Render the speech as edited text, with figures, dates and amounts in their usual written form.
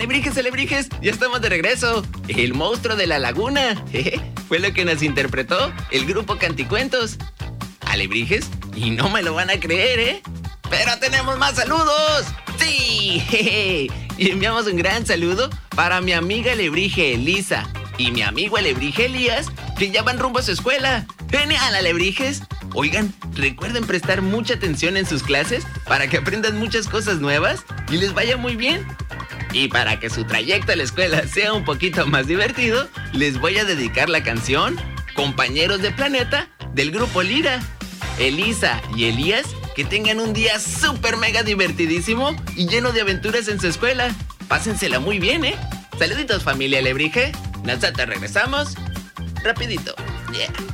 Alebrijes, alebrijes, ya estamos de regreso. El monstruo de la laguna. Fue lo que nos interpretó el grupo Canticuentos. Alebrijes, y no me lo van a creer, ¿eh? ¡Pero tenemos más saludos! ¡Sí! Y enviamos un gran saludo para mi amiga alebrije Elisa y mi amigo alebrije Elías, que ya van rumbo a su escuela. ¡Genial, alebrijes! Oigan, recuerden prestar mucha atención en sus clases para que aprendan muchas cosas nuevas y les vaya muy bien. Y para que su trayecto a la escuela sea un poquito más divertido, les voy a dedicar la canción Compañeros de Planeta del grupo Lira. Elisa y Elías, que tengan un día súper mega divertidísimo y lleno de aventuras en su escuela. Pásensela muy bien, ¿eh? Saluditos, familia alebrije. Nosotros regresamos rapidito. Yeah.